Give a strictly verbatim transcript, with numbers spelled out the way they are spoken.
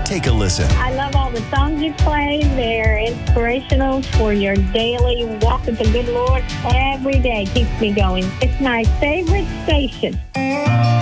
Take a listen. I love all the songs you play. They're inspirational for your daily walk with the good Lord. Every day keeps me going. It's my favorite station.